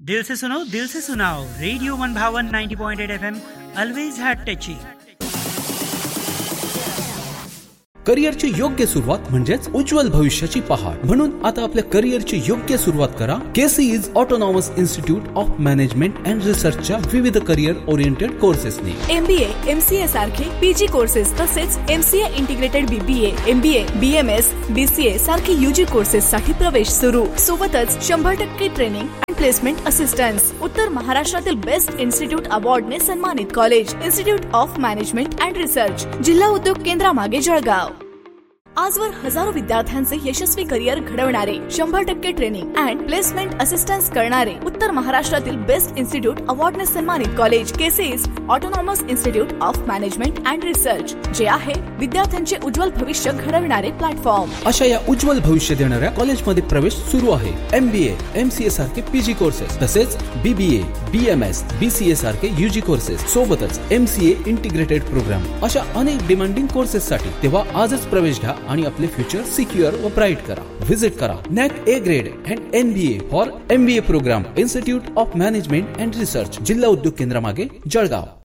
दिल से सुनो दिल से सुनाओ, रेडियो 90.8 FM, ऑलवेज हॅट टची. करिअरची योग्य सुरुवात म्हणजेच उज्ज्वल भविष्याची पहाट. म्हणून आता आपल्या करिअरची योग्य सुरुवात करा केसीईज autonomous institute of management and रिसर्चच्या विविध करिअर ओरिएंटेड कोर्सेसनी. MBA, MCA सारखे PG कोर्सेस तसेच MCA integrated BBA, MBA, BMS, BCA सारखे UG कोर्सेस साठी प्रवेश सुरू. सोबतच 100% ट्रेनिंग अँड प्लेसमेंट असिस्टन्स. उत्तर महाराष्ट्रातील बेस्ट इन्स्टिट्यूट अवॉर्डने सन्मानित college institute of management and research, जिल्हा उद्योग केंद्रामागे जळगाव. आजवर हजारो विद्यार्थ्यांचे यशस्वी करिअर घडवणारे, 100% ट्रेनिंग अँड प्लेसमेंट असिस्टन्स करणारे, उत्तर महाराष्ट्रातील बेस्ट इन्स्टिट्यूट अवॉर्डने सन्मानित college केसीज autonomous institute of management and research, जे आहे विद्यार्थ्यांचे उज्ज्वल भविष्य घडविणारे प्लॅटफॉर्म. अशा या उज्ज्वल भविष्य देणाऱ्या कॉलेजमध्ये प्रवेश सुरू आहे. MBA, MCA सारखे PG कोर्सेस तसेच BBA, BMS, BCA सारखे UG कोर्सेस, सोबतच MCA इंटिग्रेटेड प्रोग्राम. अशा अनेक डिमांडिंग कोर्सेस साठी तेव्हा आजच प्रवेश घ्या आणि आपले फ्युचर सिक्युअर व ब्राईट करा. व्हिजिट करा NAC A grade and NBA for MBA programme, institute of management and research, जिल्हा उद्योग केंद्रामागे जळगाव.